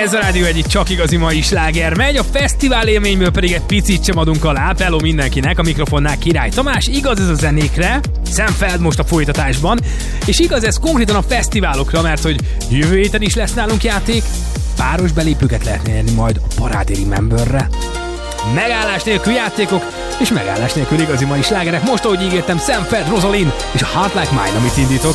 Ez a Rádió egyik csak igazi mai sláger megy, a fesztivál élményből pedig egy picit sem adunk alá. Hello mindenkinek, a mikrofonnál Király Tamás, igaz ez a zenékre, Sam Feld most a folytatásban, és igaz ez konkrétan a fesztiválokra, mert hogy jövő héten is lesz nálunk játék, páros belépőket lehet nyerni majd a Parádé Rememberre. Megállás nélkül játékok, és megállás nélkül igazi mai slágerek. Most, ahogy ígértem, Sam Feld, Rosalind és a Heart Like Mine, amit indítok.